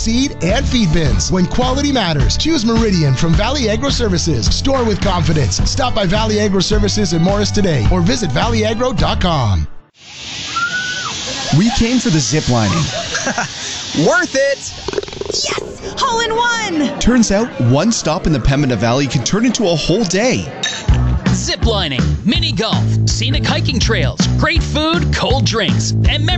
seed, and feed bins. When quality matters, choose Meridian from Valley Agro Services. Store with confidence. Stop by Valley Agro Services in Morris today or visit valleyagro.com. We came for the zip lining. Worth it! Yes! Hole in one! Turns out one stop in the Pembina Valley can turn into a whole day. Ziplining, mini golf, scenic hiking trails, great food, cold drinks, and